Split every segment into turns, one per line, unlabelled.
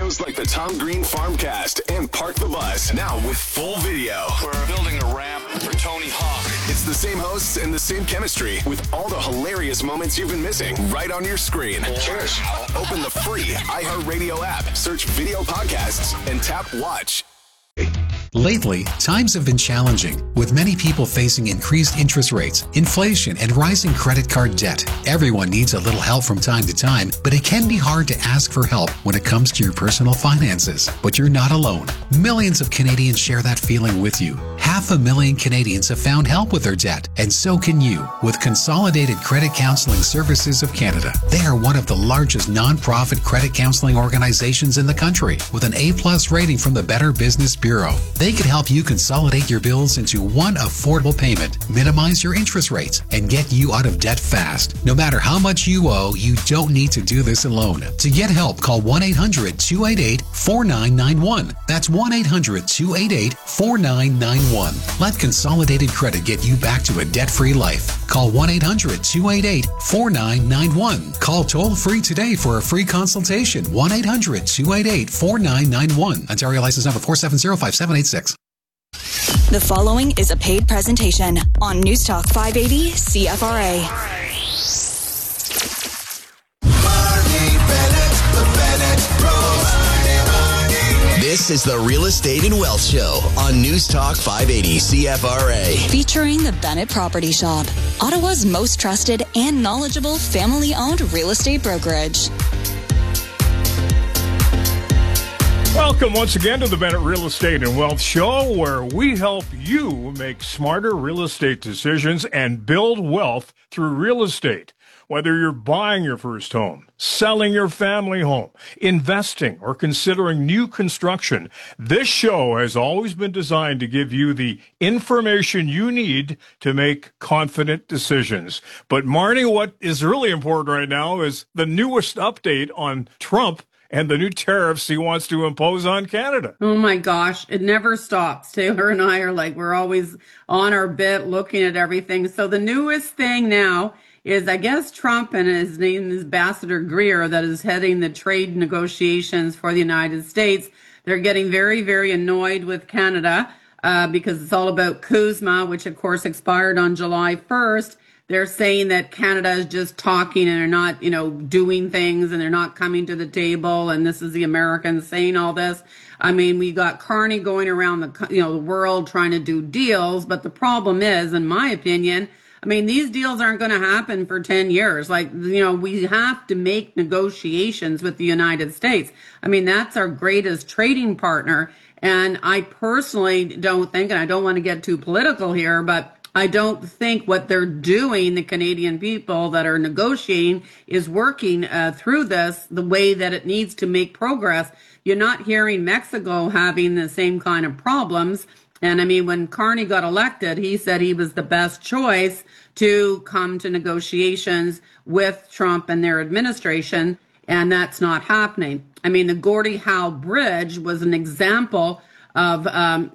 Shows like the Tom Green Farmcast and Park the Bus, now with full video.
We're building a ramp for Tony Hawk.
It's the same hosts and the same chemistry with all the hilarious moments you've been missing right on your screen.
Cheers.
Open the free iHeartRadio app, search video podcasts, and tap watch.
Lately, times have been challenging, with many people facing increased interest rates, inflation, and rising credit card debt. Everyone needs a little help from time to time, but it can be hard to ask for help when it comes to your personal finances. But you're not alone. Millions of Canadians share that feeling with you. 500,000 Canadians have found help with their debt, and so can you with Consolidated Credit Counseling Services of Canada. They are one of the largest non-profit credit counseling organizations in the country, with an A+ rating from the Better Business Bureau. They can help you consolidate your bills into one affordable payment, minimize your interest rates, and get you out of debt fast. No matter how much you owe, you don't need to do this alone. To get help, call 1-800-288-4991. That's 1-800-288-4991. Let Consolidated Credit get you back to a debt-free life. Call 1-800-288-4991. Call toll-free today for a free consultation. 1-800-288-4991. Ontario license number 4705786.
The following is a paid presentation on News Talk 580 CFRA.
This is the Real Estate and Wealth Show on News Talk 580 CFRA. Featuring
the Bennett Property Shop, Ottawa's most trusted and knowledgeable family-owned real estate brokerage.
Welcome once again to the Bennett Real Estate and Wealth Show, where we help you make smarter real estate decisions and build wealth through real estate. Whether you're buying your first home, selling your family home, investing, or considering new construction, this show has always been designed to give you the information you need to make confident decisions. But Marnie, what is really important right now is the newest update on Trump and the new tariffs he wants to impose on Canada.
Oh my gosh, it never stops. Taylor and I are we're always on our bit looking at everything. So the newest thing now is, I guess, Trump and his name is Ambassador Greer, that is heading the trade negotiations for the United States. They're getting very, very annoyed with Canada because it's all about CUSMA, which of course expired on July 1st. They're saying that Canada is just talking and they're not, doing things, and they're not coming to the table. And this is the Americans saying all this. I mean, we got Carney going around the world trying to do deals. But the problem is, in my opinion, these deals aren't going to happen for 10 years. We have to make negotiations with the United States. That's our greatest trading partner. And I personally don't think, and I don't want to get too political here, but I don't think what they're doing, the Canadian people that are negotiating, is working through this the way that it needs to make progress. You're not hearing Mexico having the same kind of problems. And when Carney got elected, he said he was the best choice to come to negotiations with Trump and their administration, and that's not happening. The Gordie Howe Bridge was an example of,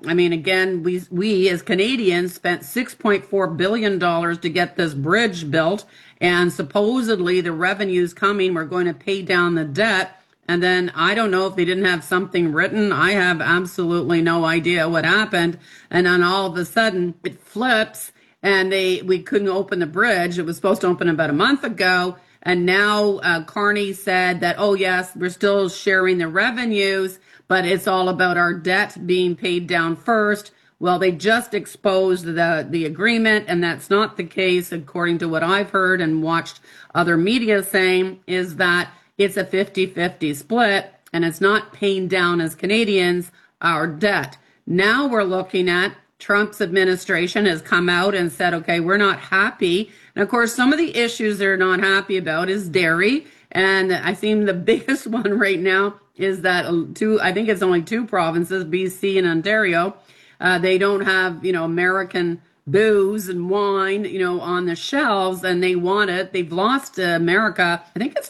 again, we as Canadians spent $6.4 billion to get this bridge built, and supposedly the revenues coming were going to pay down the debt. And then I don't know if they didn't have something written. I have absolutely no idea what happened. And then all of a sudden it flips, and we couldn't open the bridge. It was supposed to open about a month ago. And now Carney said that, oh, yes, we're still sharing the revenues, but it's all about our debt being paid down first. Well, they just exposed the agreement, and that's not the case, according to what I've heard and watched other media saying, is that it's a 50-50 split, and it's not paying down as Canadians our debt. Now we're looking at Trump's administration has come out and said, okay, we're not happy. And of course, some of the issues they're not happy about is dairy. And I think the biggest one right now is that I think it's only two provinces, BC and Ontario. They don't have, American booze and wine, on the shelves, and they want it. They've lost America, I think it's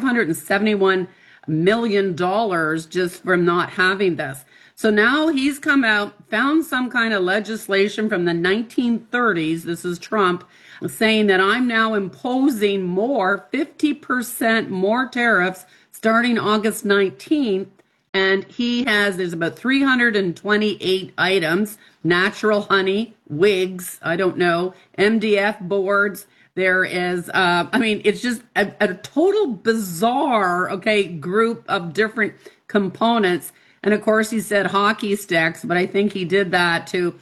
$571 million just from not having this. So now he's come out, found some kind of legislation from the 1930s, this is Trump, saying that I'm now imposing 50% more tariffs starting August 19th. And there's about 328 items, natural honey, wigs, I don't know, MDF boards. There is, it's just a total bizarre, group of different components. And of course, he said hockey sticks, but I think he did that to,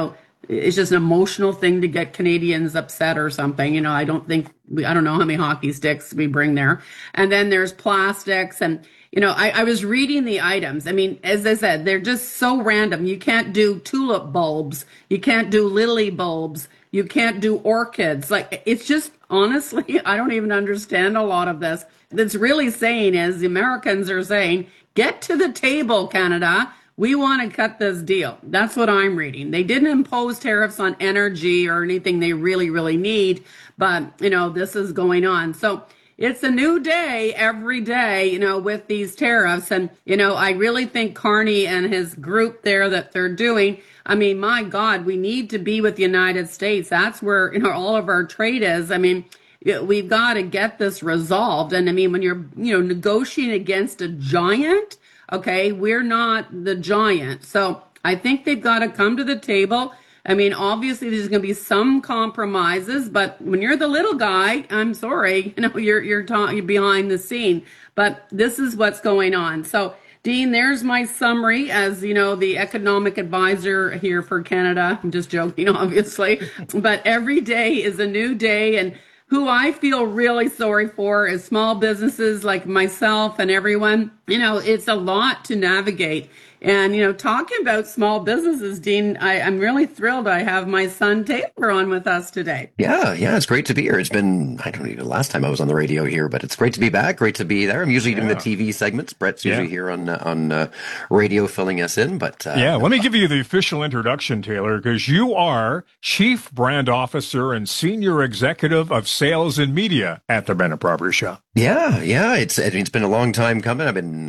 it's just an emotional thing to get Canadians upset or something. I don't know how many hockey sticks we bring there. And then there's plastics. And, I was reading the items. I mean, as I said, they're just so random. You can't do tulip bulbs. You can't do lily bulbs. You can't do orchids. Like, it's just, honestly, I don't even understand a lot of this. That's really saying is the Americans are saying, get to the table, Canada. We want to cut this deal. That's what I'm reading. They didn't impose tariffs on energy or anything they really, really need. But, this is going on. So it's a new day every day, with these tariffs. And, I really think Carney and his group there that they're doing, I mean, my God, we need to be with the United States. That's where, all of our trade is. I mean, we've got to get this resolved. And I mean, when you're, negotiating against a giant, we're not the giant. So I think they've got to come to the table. I mean, obviously there's going to be some compromises, but when you're the little guy, I'm sorry, you're behind the scene. But this is what's going on. So Dean, there's my summary as, the economic advisor here for Canada. I'm just joking, obviously. But every day is a new day. And who I feel really sorry for is small businesses like myself and everyone. It's a lot to navigate. And, talking about small businesses, Dean, I'm really thrilled I have my son Taylor on with us today.
Yeah, it's great to be here. It's been, I don't even, last time I was on the radio here, but it's great to be back, great to be there. I'm usually doing the TV segments. Brett's usually here on radio filling us in, but...
let me give you the official introduction, Taylor, because you are Chief Brand Officer and Senior Executive of Sales and Media at the Bennett Property Shop.
Yeah, it's been a long time coming. I've been,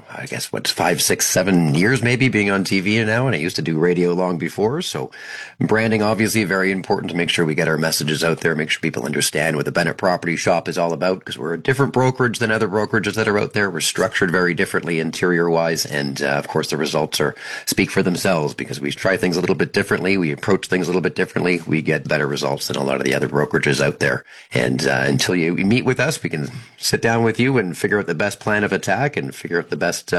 5, 6, 7 years maybe being on TV now, and I used to do radio long before. So branding obviously very important to make sure we get our messages out there, make sure people understand what the Bennett Property Shop is all about, because we're a different brokerage than other brokerages that are out there. We're structured very differently interior wise, and of course the results speak for themselves because we try things a little bit differently, we approach things a little bit differently, we get better results than a lot of the other brokerages out there. And until you meet with us, we can sit down with you and figure out the best plan of attack and figure out the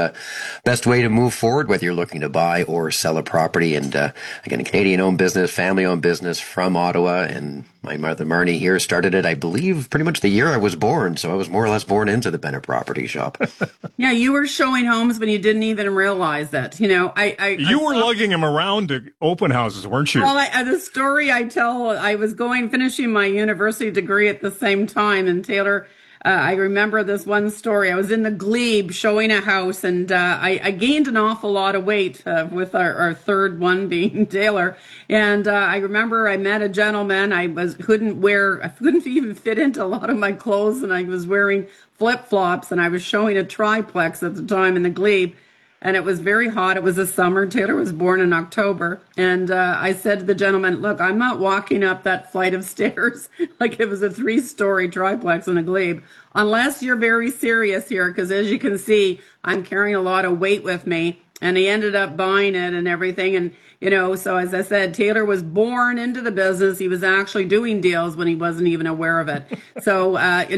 best way to move forward, whether you're looking to buy or sell a property. And again, a Canadian-owned business, family-owned business from Ottawa, and my mother Marnie here started it, I believe, pretty much the year I was born. So I was more or less born into the Bennett Property Shop.
Yeah, you were showing homes when you didn't even realize that. You were
lugging him around to open houses, weren't you?
Well, the story I tell, I was finishing my university degree at the same time, and Taylor, I remember this one story. I was in the Glebe showing a house, and I gained an awful lot of weight with our third one being Taylor. And I remember I met a gentleman. I couldn't even fit into a lot of my clothes, and I was wearing flip-flops, and I was showing a triplex at the time in the Glebe. And it was very hot. It was a summer. Taylor was born in October. And I said to the gentleman, look, I'm not walking up that flight of stairs like it was a 3-story triplex in a Glebe, unless you're very serious here, because as you can see, I'm carrying a lot of weight with me. And he ended up buying it and everything. And, so as I said, Taylor was born into the business. He was actually doing deals when he wasn't even aware of it. So,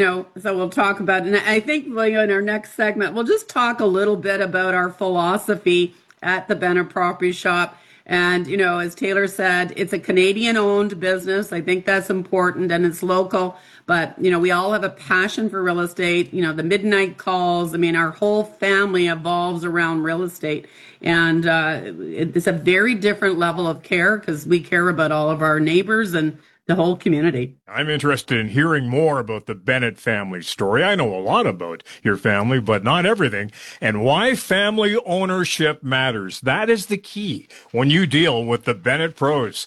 so we'll talk about it. And I think in our next segment, we'll just talk a little bit about our philosophy at the Bennett Property Shop. And, as Taylor said, it's a Canadian-owned business. I think that's important, and it's local. But, we all have a passion for real estate. The midnight calls. I mean, our whole family evolves around real estate. And it's a very different level of care because we care about all of our neighbors and the whole community.
I'm interested in hearing more about the Bennett family story. I know a lot about your family, but not everything, and why family ownership matters. That is the key when you deal with the Bennett Pros.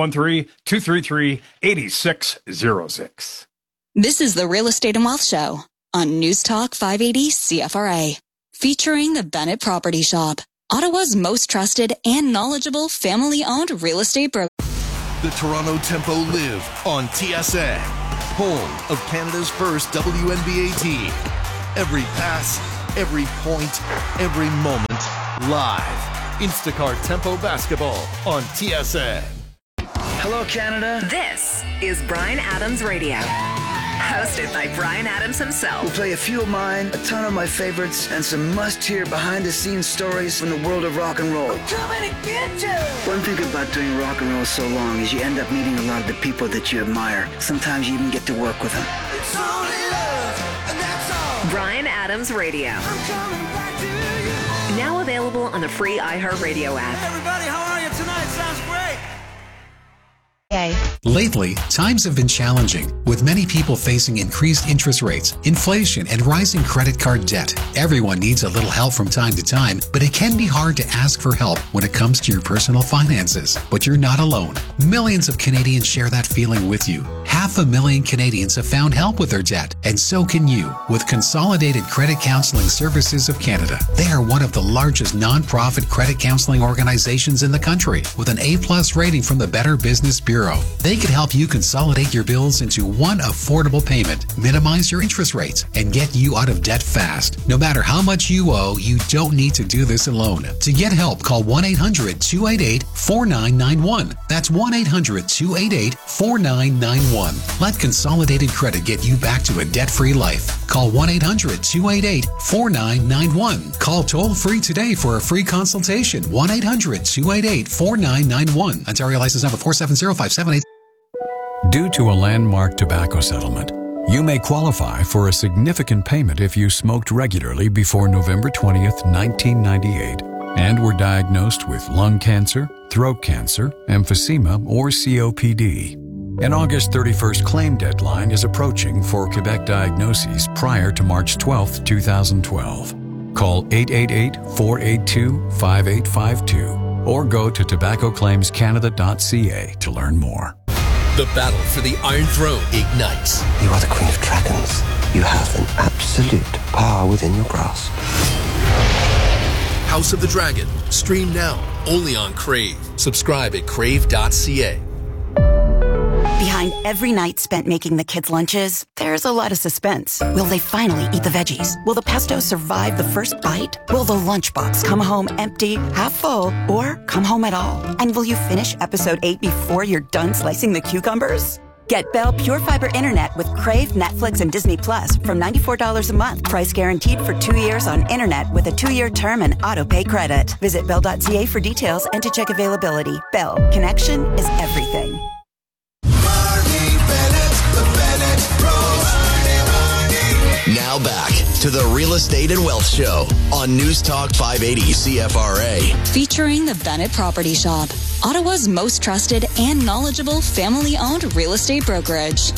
613-233-8606.
This is the Real Estate and Wealth Show on News Talk 580 CFRA, featuring the Bennett Property Shop, Ottawa's most trusted and knowledgeable family-owned real estate broker.
The Toronto Tempo live on TSN, home of Canada's first WNBA team. Every pass, Every point, every moment, live. Instacart Tempo Basketball on TSN.
Hello, Canada.
This is Bryan Adams Radio. Hosted by Bryan Adams himself.
We'll play a few of mine, a ton of my favorites, and some must-hear behind-the-scenes stories from the world of rock and roll.
I'm coming to get you!
One thing about doing rock and roll so long is you end up meeting a lot of the people that you admire. Sometimes you even get to work with them.
It's only love, and that's all. Bryan Adams Radio. I'm coming back to you. Now available on the free iHeartRadio app.
Hey everybody, how are you tonight? Sounds great.
Lately, times have been challenging, with many people facing increased interest rates, inflation, and rising credit card debt. Everyone needs a little help from time to time, but it can be hard to ask for help when it comes to your personal finances. But you're not alone. Millions of Canadians share that feeling with you. 500,000 Canadians have found help with their debt, and so can you with Consolidated Credit Counseling Services of Canada. They are one of the largest non-profit credit counseling organizations in the country, with an A+ rating from the Better Business Bureau. They can help you consolidate your bills into one affordable payment, minimize your interest rates, and get you out of debt fast. No matter how much you owe, you don't need to do this alone. To get help, call 1-800-288-4991. That's 1-800-288-4991. Let Consolidated Credit get you back to a debt-free life. Call 1-800-288-4991. Call toll-free today for a free consultation. 1-800-288-4991. Ontario license number 470578.
Due to a landmark tobacco settlement, you may qualify for a significant payment if you smoked regularly before November 20th, 1998, and were diagnosed with lung cancer, throat cancer, emphysema, or COPD. An August 31st claim deadline is approaching for Quebec diagnoses prior to March 12th, 2012. Call 888-482-5852 or go to tobaccoclaimscanada.ca to learn more.
The battle for the Iron Throne ignites.
You are the Queen of Dragons. You have an absolute power within your grasp.
House of the Dragon. Stream now, only on Crave. Subscribe at crave.ca.
Behind every night spent making the kids' lunches, there's a lot of suspense. Will they finally eat the veggies? Will the pesto survive the first bite? Will the lunchbox come home empty, half full, or come home at all? And will you finish episode 8 before you're done slicing the cucumbers? Get Bell Pure Fiber Internet with Crave, Netflix, and Disney Plus from $94 a month. Price guaranteed for 2 years on internet with a 2-year term and auto-pay credit. Visit Bell.ca for details and to check availability. Bell. Connection is everything.
Now back to the Real Estate and Wealth Show on News Talk 580 CFRA.
Featuring the Bennett Property Shop, Ottawa's most trusted and knowledgeable family-owned real estate brokerage.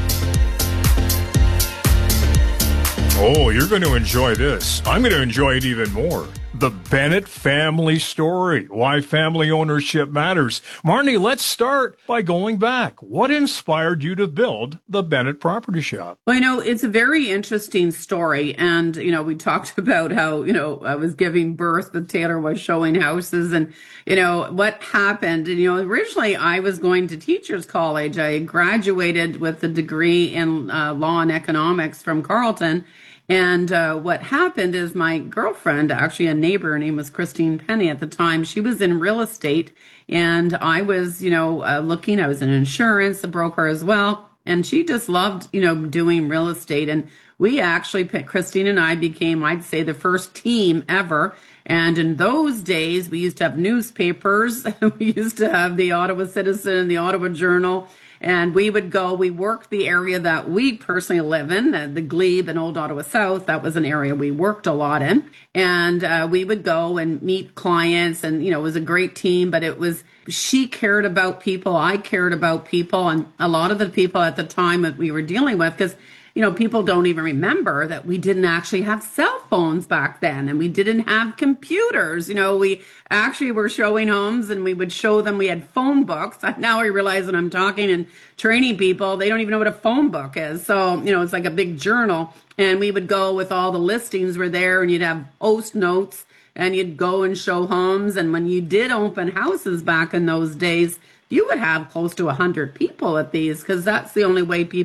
Oh, you're going to enjoy this. I'm going to enjoy it even more. The Bennett family story, why family ownership matters. Marnie, let's start by going back. What inspired you to build the Bennett Property Shop?
Well, it's a very interesting story. And, we talked about how, I was giving birth, but Taylor was showing houses and, what happened. And, originally I was going to teachers college. I graduated with a degree in law and economics from Carleton. And what happened is my girlfriend, actually a neighbor, her name was Christine Penny at the time, she was in real estate. And I was, looking, I was in insurance, a broker as well. And she just loved, doing real estate. And we actually, Christine and I became, I'd say, the first team ever. And in those days, we used to have newspapers. We used to have the Ottawa Citizen, the Ottawa Journal. And we would go, we worked the area that we personally live in, the Glebe and Old Ottawa South. That was an area we worked a lot in. And we would go and meet clients and, it was a great team, but she cared about people. I cared about people. And a lot of the people at the time that we were dealing with, because people don't even remember that we didn't actually have cell phones back then and we didn't have computers. We actually were showing homes and we would show them, we had phone books. Now I realize when I'm talking and training people, they don't even know what a phone book is. So, it's like a big journal and we would go with all the listings were there and you'd have host notes and you'd go and show homes. And when you did open houses back in those days, you would have close to 100 people at these because that's the only way people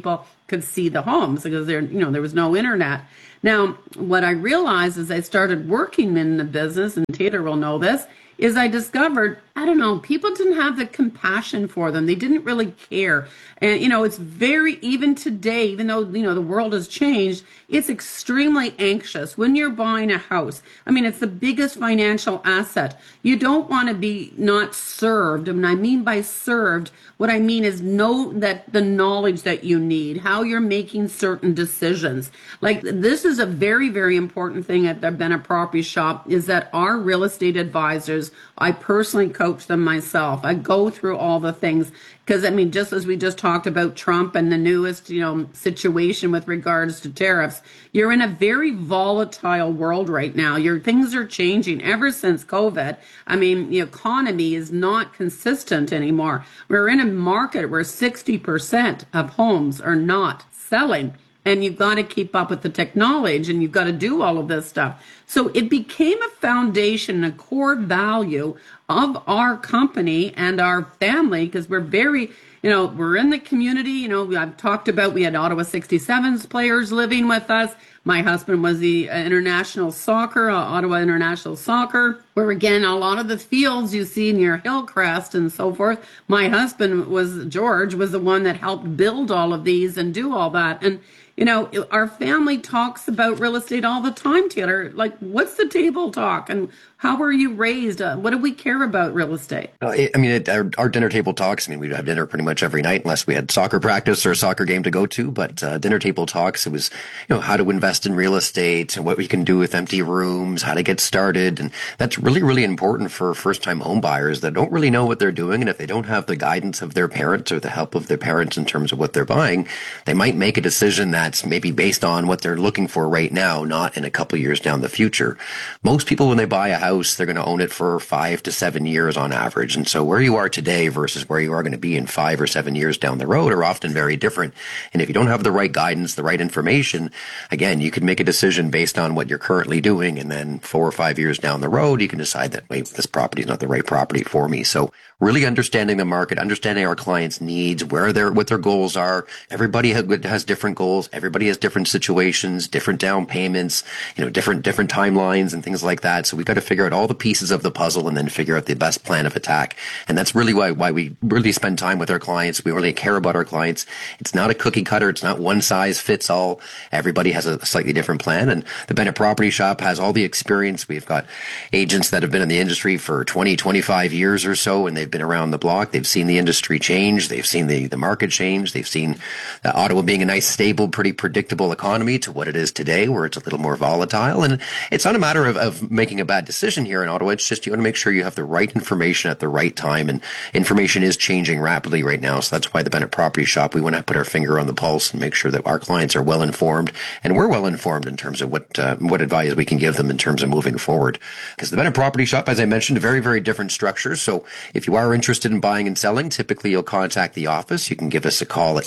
could see the homes because there was no internet. Now, what I realized as I started working in the business, and Taylor will know this, is I discovered, I don't know, people didn't have the compassion for them. They didn't really care. And, it's very, even today, even though, the world has changed, it's extremely anxious when you're buying a house. I mean, it's the biggest financial asset. You don't want to be not served. And I mean by served, what I mean is know that the knowledge that you need, how you're making certain decisions. Like, this is a very, very important thing at the Bennett Property Shop, is that our real estate advisors, I personally coach them myself. I go through all the things because, just as we just talked about Trump and the newest, situation with regards to tariffs, you're in a very volatile world right now. Things are changing ever since COVID. The economy is not consistent anymore. We're in a market where 60% of homes are not selling. And you've got to keep up with the technology, and you've got to do all of this stuff. So it became a foundation, a core value of our company and our family, because we're very, we're in the community. I've talked about, we had Ottawa 67s players living with us. My husband was the international soccer, Ottawa International Soccer, where, again, a lot of the fields you see near Hillcrest and so forth, my husband George was the one that helped build all of these and do all that. And our family talks about real estate all the time, Taylor. Like, what's the table talk? And how were you raised? What do we care about real estate?
Our dinner table talks, we'd have dinner pretty much every night unless we had soccer practice or a soccer game to go to. But dinner table talks, it was, how to invest in real estate and what we can do with empty rooms, how to get started. And that's really, really important for first-time home buyers that don't really know what they're doing. And if they don't have the guidance of their parents or the help of their parents in terms of what they're buying, they might make a decision that's maybe based on what they're looking for right now, not in a couple of years down the future. Most people, when they buy a house, they're going to own it for 5 to 7 years on average. And so where you are today versus where you are going to be in 5 or 7 years down the road are often very different. And if you don't have the right guidance, the right information, again, you can make a decision based on what you're currently doing. And then 4 or 5 years down the road, you can decide that, wait, this property is not the right property for me. So really understanding the market, understanding our clients' needs, what their goals are. Everybody has different goals. Everybody has different situations, different down payments, different timelines and things like that. So we've got to figure out all the pieces of the puzzle and then figure out the best plan of attack. And that's really why we really spend time with our clients. We really care about our clients. It's not a cookie cutter. It's not one size fits all. Everybody has a slightly different plan. And the Bennett Property Shop has all the experience. We've got agents that have been in the industry for 20, 25 years or so, and they've been around the block. They've seen the industry change. They've seen the market change. They've seen Ottawa being a nice, stable, pretty predictable economy to what it is today, where it's a little more volatile. And it's not a matter of making a bad decision here in Ottawa. It's just you want to make sure you have the right information at the right time. And information is changing rapidly right now. So that's why the Bennett Property Shop, we want to put our finger on the pulse and make sure that our clients are well informed, and we're well informed in terms of what advice we can give them in terms of moving forward. Because the Bennett Property Shop, as I mentioned, very, very different structures. So if you are interested in buying and selling, typically you'll contact the office. You can give us a call at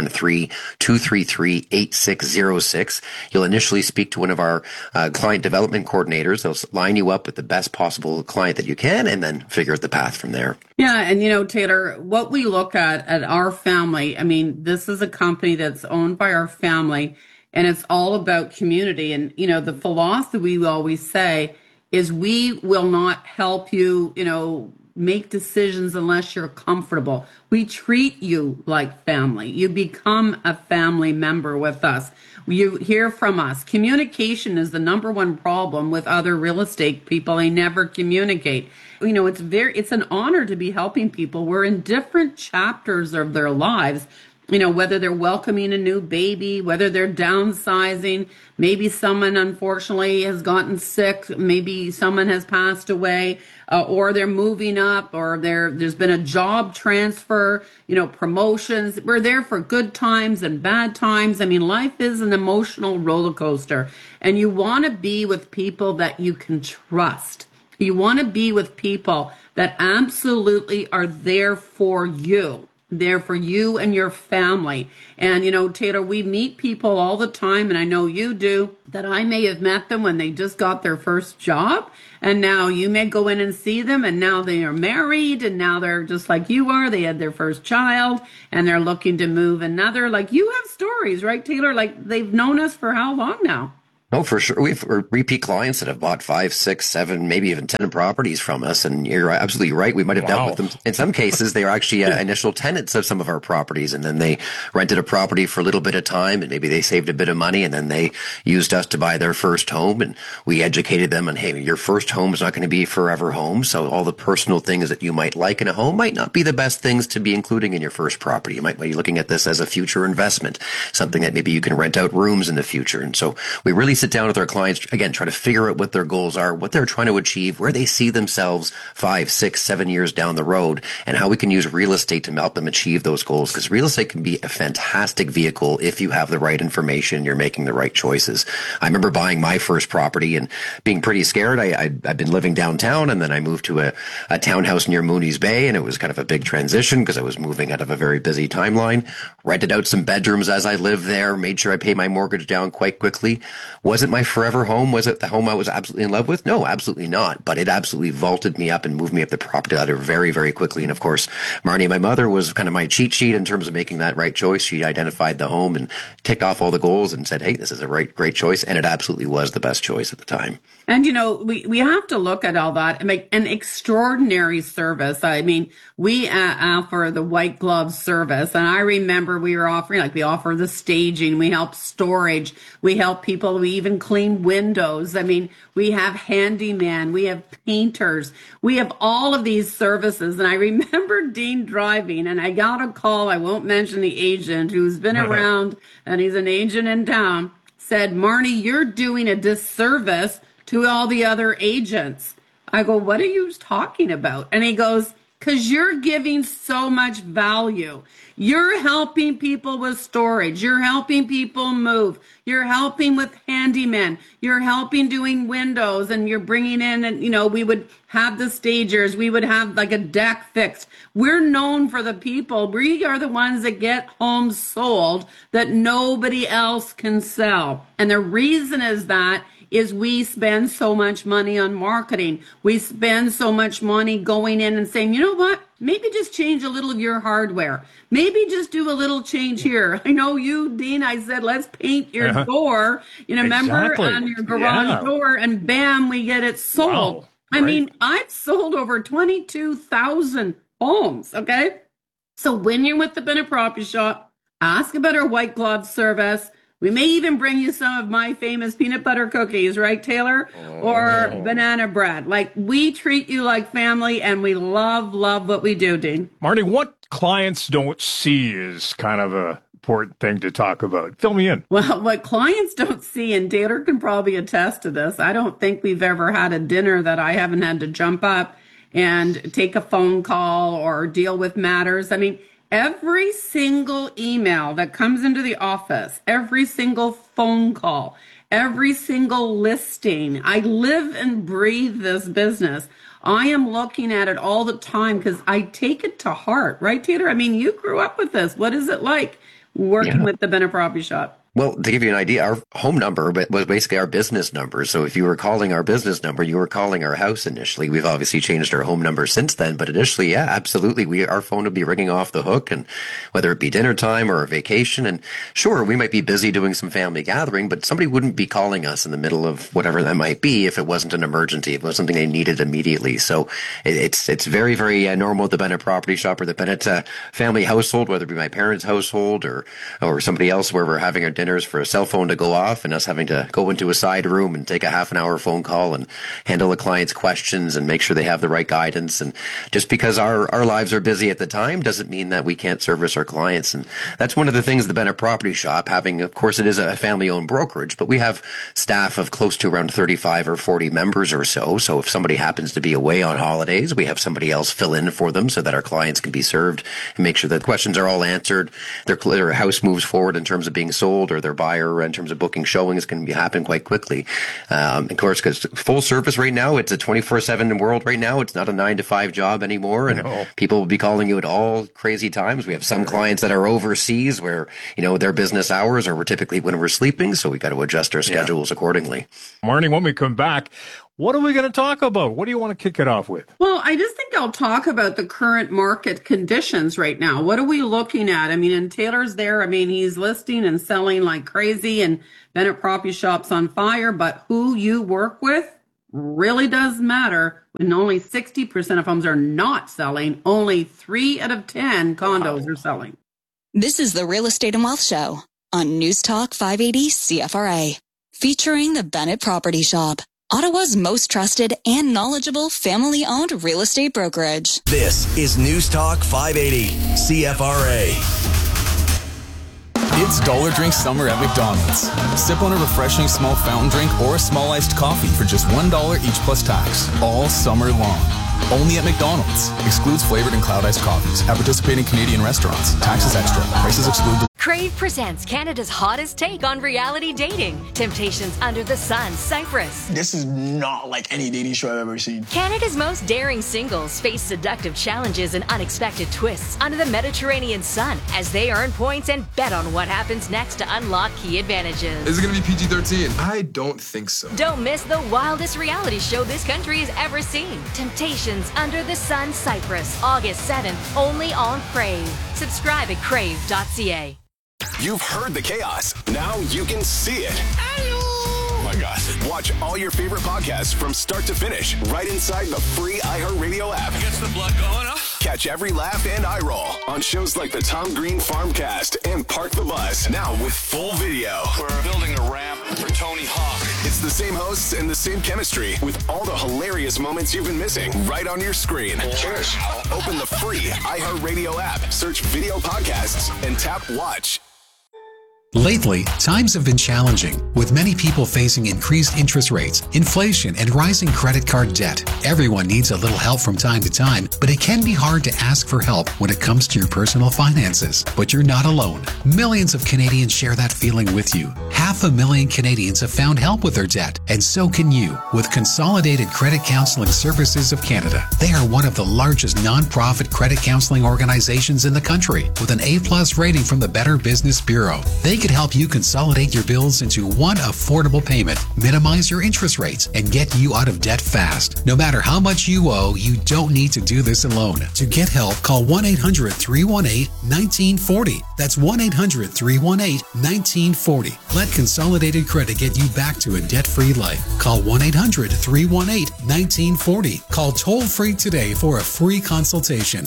613-233-8606. You'll initially speak to one of our client development coordinators. They'll line you up with the best possible client that you can, and then figure out the path from there.
Yeah, and Taylor, what we look at our family, this is a company that's owned by our family, and it's all about community. And, the philosophy we always say is we will not help you, make decisions unless you're comfortable. We treat you like family. You become a family member with us. You hear from us. Communication is the number one problem with other real estate people. They never communicate. It's an honor to be helping people. We're in different chapters of their lives. Whether they're welcoming a new baby, whether they're downsizing, maybe someone unfortunately has gotten sick, maybe someone has passed away, or they're moving up, or there's been a job transfer, promotions. We're there for good times and bad times. Life is an emotional roller coaster, and you want to be with people that you can trust. You want to be with people that absolutely are there for you. there for you and your family. And, you know, Taylor, we meet people all the time, and I know you do, that I may have met them when they just got their first job. And now you may go in and see them, and now they are married, and now they're just like you are. They had their first child, and they're looking to move another. Like, you have stories, right, Taylor? Like, they've known us for how long now?
No, for sure. We've repeat clients that have bought 5, 6, 7, maybe even 10 properties from us. And you're absolutely right. We might have dealt with them. In some cases, they are actually initial tenants of some of our properties. And then they rented a property for a little bit of time, and maybe they saved a bit of money, and then they used us to buy their first home. And we educated them on, hey, your first home is not going to be a forever home. So all the personal things that you might like in a home might not be the best things to be including in your first property. You might be looking at this as a future investment, something that maybe you can rent out rooms in the future. And so we really sit down with our clients, again, try to figure out what their goals are, what they're trying to achieve, where they see themselves 5, 6, 7 years down the road, and how we can use real estate to help them achieve those goals. Because real estate can be a fantastic vehicle if you have the right information, you're making the right choices. I remember buying my first property and being pretty scared. I'd been living downtown, and then I moved to a townhouse near Mooney's Bay, and it was kind of a big transition because I was moving out of a very busy timeline. Rented out some bedrooms as I lived there, made sure I paid my mortgage down quite quickly. Wasn't my forever home? Was it the home I was absolutely in love with? No, absolutely not. But it absolutely vaulted me up and moved me up the property ladder very, very quickly. And of course, Marnie, my mother, was kind of my cheat sheet in terms of making that right choice. She identified the home and ticked off all the goals and said, hey, this is a great choice. And it absolutely was the best choice at the time.
And, you know, we have to look at all that and make an extraordinary service. I mean, we offer the white glove service. And I remember we were offering, like, we offer the staging, we help storage, we help people, we even clean windows. I mean, we have handyman, we have painters, we have all of these services. And I remember Dean driving, and I got a call, I won't mention the agent, who's been around, and he's an agent in town, said, Marnie, you're doing a disservice to all the other agents. I go, what are you talking about? And he goes, because you're giving so much value. You're helping people with storage. You're helping people move. You're helping with handymen. You're helping doing windows, and you're bringing in, and, you know, we would have the stagers. We would have like a deck fixed. We're known for the people. We are the ones that get homes sold that nobody else can sell. And the reason is we spend so much money on marketing. We spend so much money going in and saying, you know what, maybe just change a little of your hardware. Maybe just do a little change here. I know you, Dean, I said, let's paint your door, you know, remember, on your garage door, and bam, we get it sold. Wow. I mean, I've sold over 22,000 homes, okay? So when you're with the Bennett Property Shop, ask about our white glove service. We may even bring you some of my famous peanut butter cookies, right, Taylor? Or banana bread. Like, we treat you like family, and we love what we do, Dean.
Marty, what clients don't see is kind of a important thing to talk about. Fill me in.
Well, what clients don't see, and Taylor can probably attest to this, I don't think we've ever had a dinner that I haven't had to jump up and take a phone call or deal with matters. I mean, every single email that comes into the office, every single phone call, every single listing, I live and breathe this business. I am looking at it all the time because I take it to heart, right, Taylor? I mean, you grew up with this. What is it like working with the Bennett Property Shop?
Well, to give you an idea, our home number was basically our business number. So if you were calling our business number, you were calling our house initially. We've obviously changed our home number since then, but initially, yeah, absolutely. Our phone would be ringing off the hook, and whether it be dinner time or a vacation. And sure, we might be busy doing some family gathering, but somebody wouldn't be calling us in the middle of whatever that might be if it wasn't an emergency, if it was something they needed immediately. So it's very, very normal at the Bennett Property Shop or the Bennett family household, whether it be my parents' household or somebody else, where we're having our dinners, for a cell phone to go off and us having to go into a side room and take a half an hour phone call and handle the client's questions and make sure they have the right guidance. And just because our lives are busy at the time doesn't mean that we can't service our clients. And that's one of the things the Bennett Property Shop, having, of course, it is a family-owned brokerage, but we have staff of close to around 35 or 40 members or so. So if somebody happens to be away on holidays, we have somebody else fill in for them so that our clients can be served and make sure that questions are all answered, their house moves forward in terms of being sold, or or their buyer in terms of booking showings can happen quite quickly. Of course, because full service right now, it's a 24/7 world right now. It's not a 9-to-5 job anymore. And people will be calling you at all crazy times. We have some clients that are overseas where, their business hours are typically when we're sleeping. So we got to adjust our schedules accordingly.
Morning, when we come back, what are we going to talk about? What do you want to kick it off with?
Well, I just think I'll talk about the current market conditions right now. What are we looking at? I mean, and Taylor's there. I mean, he's listing and selling like crazy, and Bennett Property Shop's on fire. But who you work with really does matter. When only 60% of homes are not selling, only 3 out of 10 condos are selling.
This is the Real Estate and Wealth Show on News Talk 580 CFRA, featuring the Bennett Property Shop, Ottawa's most trusted and knowledgeable family-owned real estate brokerage.
This is News Talk 580 CFRA.
It's Dollar Drink Summer at McDonald's. Sip on a refreshing small fountain drink or a small iced coffee for just $1 each plus tax, all summer long. Only at McDonald's. Excludes flavored and cloud iced coffees at participating Canadian restaurants. Taxes extra. Prices exclude.
Crave presents Canada's hottest take on reality dating. Temptations Under the Sun, Cyprus.
This is not like any dating show I've ever seen.
Canada's most daring singles face seductive challenges and unexpected twists under the Mediterranean sun as they earn points and bet on what happens next to unlock key advantages.
Is it going to be PG-13? I don't think so.
Don't miss the wildest reality show this country has ever seen. Temptations Under the Sun, Cyprus, August 7th, only on Crave. Subscribe at crave.ca.
You've heard the chaos. Now you can see it. Oh my gosh. Watch all your favorite podcasts from start to finish right inside the free iHeartRadio app.
Gets the blood going, huh?
Catch every laugh and eye roll on shows like the Tom Green Farmcast and Park the Bus. Now with full video.
We're building a ramp for Tony Hawk.
It's the same hosts and the same chemistry with all the hilarious moments you've been missing right on your screen.
Cheers.
Open the free iHeartRadio app, search video podcasts, and tap watch.
Lately, times have been challenging, with many people facing increased interest rates, inflation, and rising credit card debt. Everyone needs a little help from time to time, but it can be hard to ask for help when it comes to your personal finances. But you're not alone. Millions of Canadians share that feeling with you. 500,000 Canadians have found help with their debt, and so can you with Consolidated Credit Counseling Services of Canada. They are one of the largest non-profit credit counseling organizations in the country, with an A+ rating from the Better Business Bureau. They can help you consolidate your bills into one affordable payment, minimize your interest rates, and get you out of debt fast. No matter how much you owe, you don't need to do this alone. To get help, call 1-800-318-1940. That's 1-800-318-1940. Let Consolidated Credit get you back to a debt-free life. Call 1-800-318-1940. Call toll-free today for a free consultation.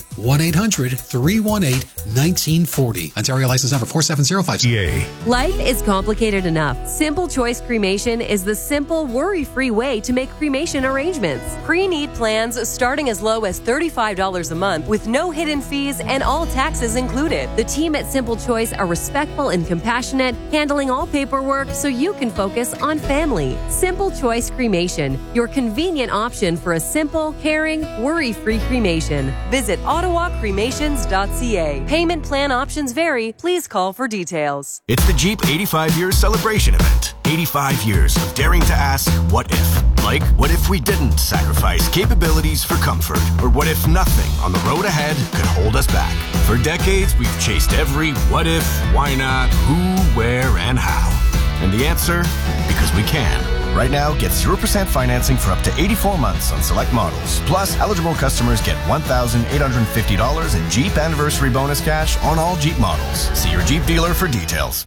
1-800-318-1940. Ontario license number 4705.
Life is complicated enough. Simple Choice Cremation is the simple, worry-free way to make cremation arrangements. Pre-need plans starting as low as $35 a month with no hidden fees and all taxes included. The team at Simple Choice are respectful and compassionate, handling all paperwork so you can focus on family. Simple Choice Cremation, your convenient option for a simple, caring, worry-free cremation. Visit ottawacremations.ca. Payment plan options vary. Please call for details.
It's the Jeep 85 Years Celebration Event. 85 years of daring to ask, what if? Like, what if we didn't sacrifice capabilities for comfort? Or what if nothing on the road ahead could hold us back? For decades, we've chased every what if, why not, who, where, and how. And the answer? Because we can. Right now, get 0% financing for up to 84 months on select models. Plus, eligible customers get $1,850 in Jeep Anniversary Bonus cash on all Jeep models. See your Jeep dealer for details.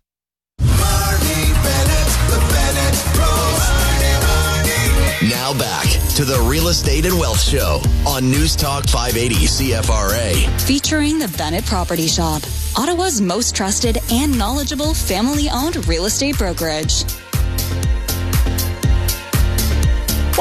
Now back to the Real Estate and Wealth Show on News Talk 580 CFRA.
Featuring the Bennett Property Shop, Ottawa's most trusted and knowledgeable family-owned real estate brokerage.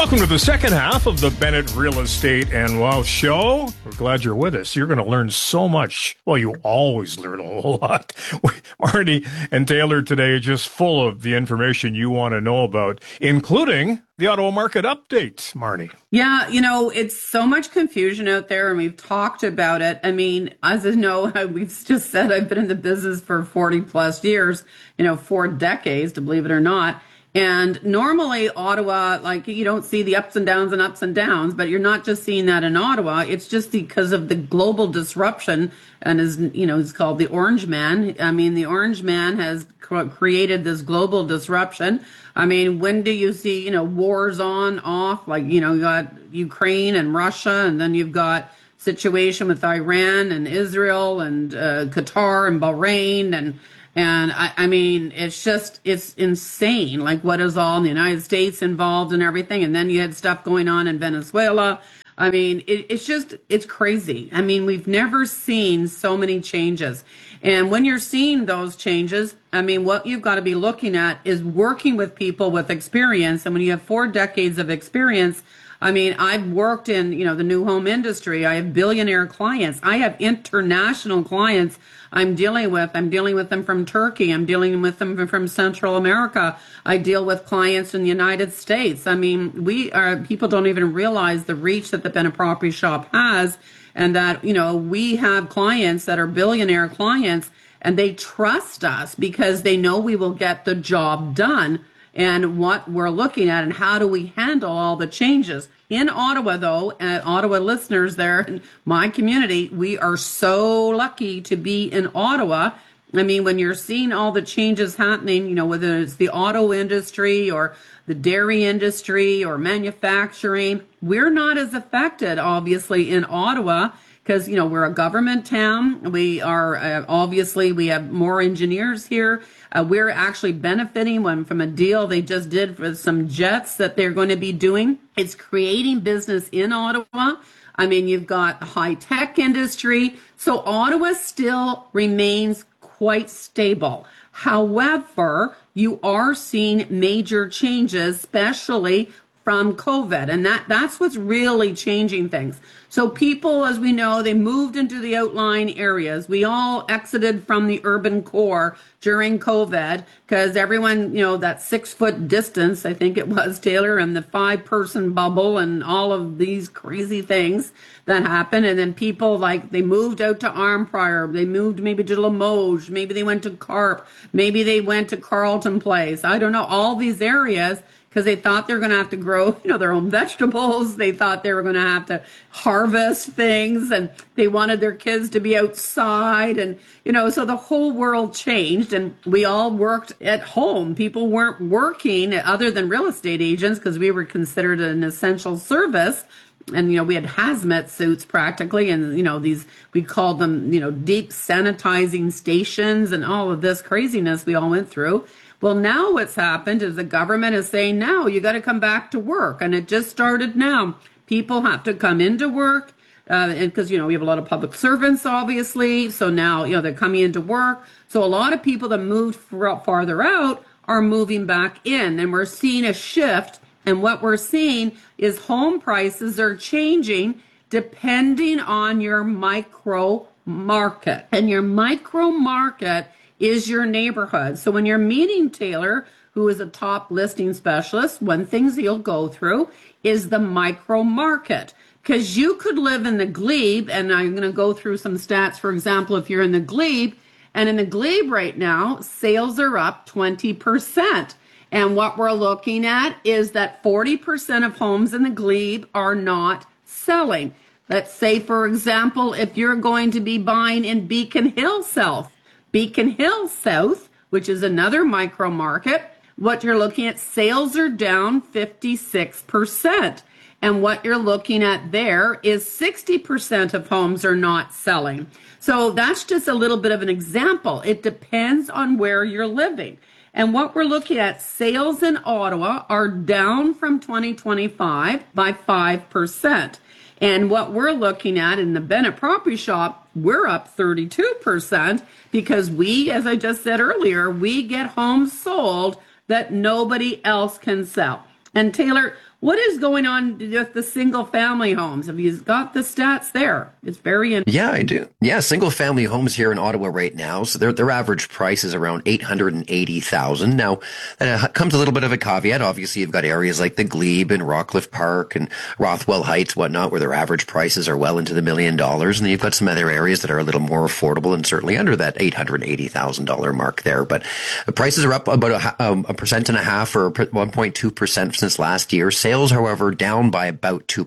Welcome to the second half of the Bennett Real Estate and Wealth Show. We're glad you're with us. You're going to learn so much. Well, you always learn a whole lot. Marnie and Taylor today are just full of the information you want to know about, including the Ottawa market update, Marnie.
Yeah, you know, it's so much confusion out there, and we've talked about it. I mean, as you know, we've just said I've been in the business for 40 plus years, 4 decades, to believe it or not. And normally Ottawa, like, you don't see the ups and downs, but you're not just seeing that in Ottawa. It's just because of the global disruption, and it's called the Orange Man. I mean, the Orange Man has created this global disruption. I mean, when do you see, wars on, off? Like, you got Ukraine and Russia, and then you've got situation with Iran and Israel and Qatar and Bahrain and I mean, it's insane, like what is all in the United States involved and everything. And then you had stuff going on in Venezuela. I mean, it's crazy. I mean, we've never seen so many changes. And when you're seeing those changes, I mean, what you've got to be looking at is working with people with experience. And when you have 4 decades of experience, I mean, I've worked in, the new home industry. I have billionaire clients. I have international clients I'm dealing with. I'm dealing with them from Turkey. I'm dealing with them from Central America. I deal with clients in the United States. I mean, people don't even realize the reach that the Bennett Property Shop has, and that, we have clients that are billionaire clients, and they trust us because they know we will get the job done. And what we're looking at and how do we handle all the changes. In Ottawa, though, Ottawa listeners there, in my community, we are so lucky to be in Ottawa. I mean, when you're seeing all the changes happening, whether it's the auto industry or the dairy industry or manufacturing, we're not as affected, obviously, in Ottawa because, we're a government town. We are, obviously, we have more engineers here. We're actually benefiting from a deal they just did for some jets that they're going to be doing. It's creating business in Ottawa. I mean, you've got the high-tech industry. So Ottawa still remains quite stable. However, you are seeing major changes, especially from COVID. And that's what's really changing things. So people, as we know, they moved into the outlying areas. We all exited from the urban core during COVID because everyone, that 6-foot distance, I think it was, Taylor, and the 5-person bubble and all of these crazy things that happened. And then people, they moved out to Arnprior. They moved maybe to Limoges. Maybe they went to Carp. Maybe they went to Carleton Place. I don't know, all these areas, because they thought they were going to have to grow, their own vegetables. They thought they were going to have to harvest things, and they wanted their kids to be outside. And, so the whole world changed, and we all worked at home. People weren't working other than real estate agents because we were considered an essential service. And, we had hazmat suits practically, and, we called them, deep sanitizing stations and all of this craziness we all went through. Well, now what's happened is the government is saying, now you got to come back to work. And it just started now. People have to come into work because, we have a lot of public servants, obviously. So now, they're coming into work. So a lot of people that moved farther out are moving back in. And we're seeing a shift. And what we're seeing is home prices are changing depending on your micro market. And your micro market is your neighborhood. So when you're meeting Taylor, who is a top listing specialist, one thing you'll go through is the micro market. Because you could live in the Glebe, and I'm going to go through some stats. For example, if you're in the Glebe, and in the Glebe right now, sales are up 20%. And what we're looking at is that 40% of homes in the Glebe are not selling. Let's say, for example, if you're going to be buying in Beacon Hill South, which is another micro market, what you're looking at, sales are down 56%. And what you're looking at there is 60% of homes are not selling. So that's just a little bit of an example. It depends on where you're living. And what we're looking at, sales in Ottawa are down from 2025 by 5%. And what we're looking at in the Bennett Property Shop, we're up 32% because we, as I just said earlier, we get homes sold that nobody else can sell. And Taylor, What is going on with the single family homes? Have you got the stats there? It's very interesting.
Yeah, I do. Yeah, single family homes here in Ottawa right now. So their average price is around $880,000. Now, that comes a little bit of a caveat. Obviously, you've got areas like the Glebe and Rockcliffe Park and Rothwell Heights, whatnot, where their average prices are well into the $1 million. And then you've got some other areas that are a little more affordable and certainly under that $880,000 mark there. But the prices are up about 1.5% or 1.2% since last year. Sales, however, down by about 2%,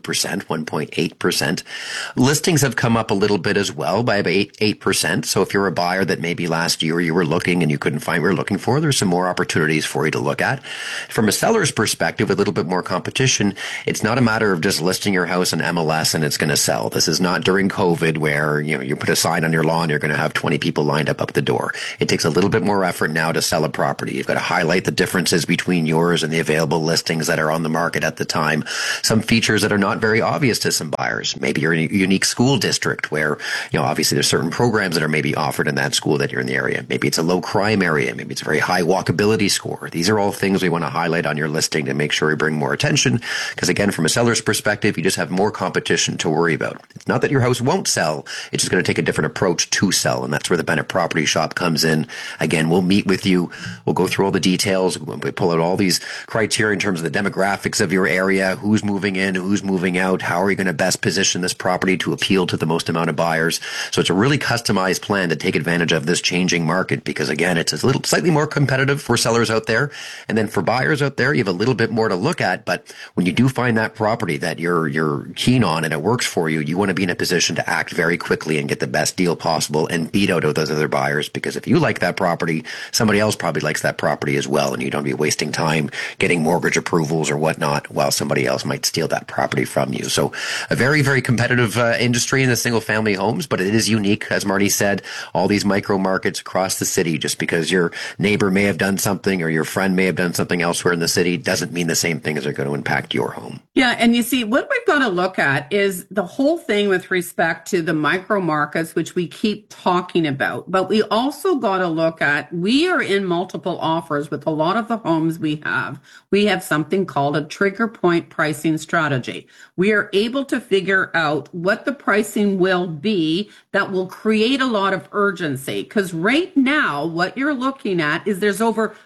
1.8%. Listings have come up a little bit as well by about 8%. So if you're a buyer that maybe last year you were looking and you couldn't find what you're looking for, there's some more opportunities for you to look at. From a seller's perspective, with a little bit more competition, it's not a matter of just listing your house on MLS and it's going to sell. This is not during COVID where, you put a sign on your lawn, you're going to have 20 people lined up the door. It takes a little bit more effort now to sell a property. You've got to highlight the differences between yours and the available listings that are on the market at the time. Some features that are not very obvious to some buyers. Maybe you're in a unique school district where, obviously there's certain programs that are maybe offered in that school that you're in the area. Maybe it's a low crime area. Maybe it's a very high walkability score. These are all things we want to highlight on your listing to make sure we bring more attention. Because again, from a seller's perspective, you just have more competition to worry about. It's not that your house won't sell. It's just going to take a different approach to sell. And that's where the Bennett Property Shop comes in. Again, we'll meet with you. We'll go through all the details. We pull out all these criteria in terms of the demographics of your area, who's moving in, who's moving out, how are you going to best position this property to appeal to the most amount of buyers. So it's a really customized plan to take advantage of this changing market because, again, it's a little slightly more competitive for sellers out there. And then for buyers out there, you have a little bit more to look at. But when you do find that property that you're keen on and it works for you, you want to be in a position to act very quickly and get the best deal possible and beat out those other buyers. Because if you like that property, somebody else probably likes that property as well. And you don't be wasting time getting mortgage approvals or whatnot while somebody else might steal that property from you. So a very, very competitive industry in the single family homes, but it is unique. As Marty said, all these micro markets across the city, just because your neighbor may have done something or your friend may have done something elsewhere in the city doesn't mean the same thing as they're going to impact your home.
Yeah. And you see, what we've got to look at is the whole thing with respect to the micro markets, which we keep talking about. But we also got to look at, we are in multiple offers with a lot of the homes we have. We have something called a trigger point pricing strategy. We are able to figure out what the pricing will be that will create a lot of urgency. Because right now, what you're looking at is there's over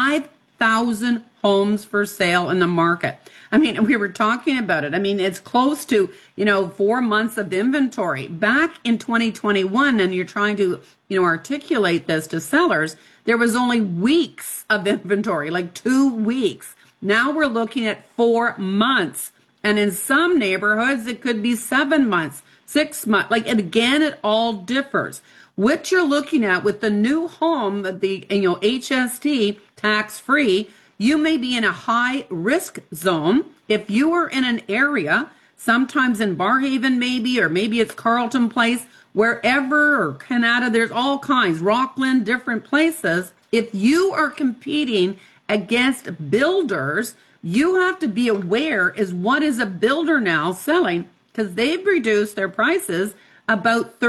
5,000 homes for sale in the market. I mean, we were talking about it. I mean, it's close to, 4 months of inventory. Back in 2021, and you're trying to, articulate this to sellers, there was only weeks of inventory, like 2 weeks. Now we're looking at 4 months. And in some neighborhoods, it could be 7 months, 6 months. And again, it all differs. What you're looking at with the new home, the HST tax-free, you may be in a high risk zone. If you are in an area, sometimes in Barrhaven maybe, or maybe it's Carleton Place, wherever, or Canada, there's all kinds, Rockland, different places. If you are competing against builders, you have to be aware is what is a builder now selling, because they've reduced their prices about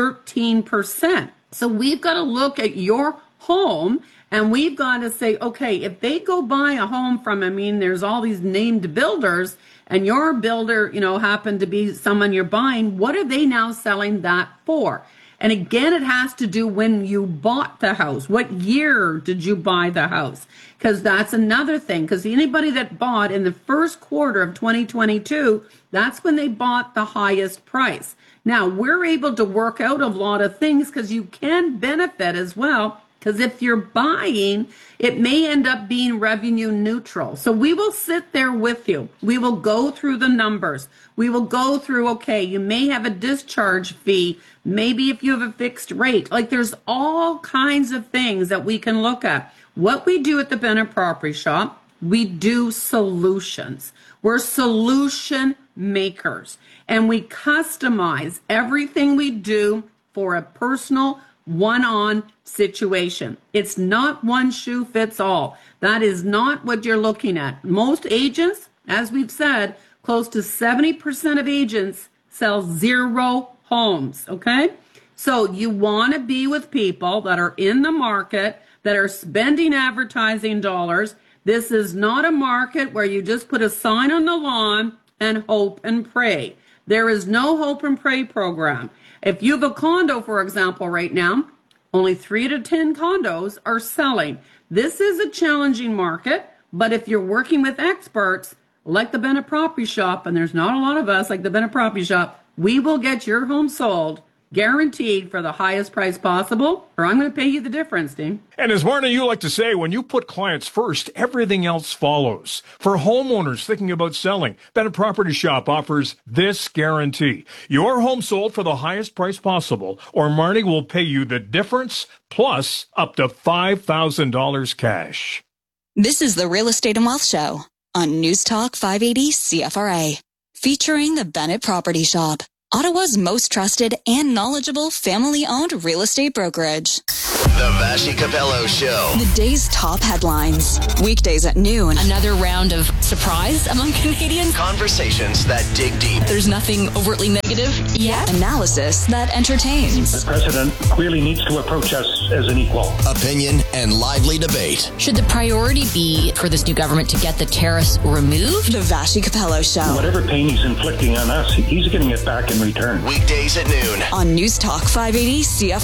13%. So we've got to look at your home and we've got to say, okay, if they go buy a home from, there's all these named builders and your builder, happened to be someone you're buying, what are they now selling that for? And again, it has to do when you bought the house. What year did you buy the house? Because that's another thing. Because anybody that bought in the first quarter of 2022, that's when they bought the highest price. Now, we're able to work out a lot of things because you can benefit as well. Because if you're buying, it may end up being revenue neutral. So we will sit there with you. We will go through the numbers. We will go through, okay, you may have a discharge fee. Maybe if you have a fixed rate. There's all kinds of things that we can look at. What we do at the Bennett Property Shop, we do solutions. We're solution makers. And we customize everything we do for a personal one-on situation. It's not one shoe fits all. That is not what you're looking at. Most agents, as we've said, close to 70% of agents sell 0 homes, okay? So you want to be with people that are in the market, that are spending advertising dollars. This is not a market where you just put a sign on the lawn and hope and pray. There is no hope and pray program. If you have a condo, for example, right now, only 3 to 10 condos are selling. This is a challenging market, but if you're working with experts like the Bennett Property Shop, and there's not a lot of us like the Bennett Property Shop, we will get your home sold, guaranteed for the highest price possible, or I'm going to pay you the difference, Dean.
And as Marna, you like to say, when you put clients first, everything else follows. For homeowners thinking about selling, Bennett Property Shop offers this guarantee. Your home sold for the highest price possible, or Marnie will pay you the difference, plus up to $5,000 cash.
This is the Real Estate and Wealth Show on News Talk 580 CFRA, featuring the Bennett Property Shop, Ottawa's most trusted and knowledgeable family-owned real estate brokerage.
The Vashi Capello Show.
The day's top headlines. Weekdays at noon.
Another round of surprise among Canadians.
Conversations that dig deep.
There's nothing overtly negative yet.
Analysis that entertains.
The president clearly needs to approach us as an equal.
Opinion and lively debate.
Should the priority be for this new government to get the tariffs removed?
The Vashi Capello Show.
Whatever pain he's inflicting on us, he's getting it back in return.
Weekdays at noon.
On News Talk 580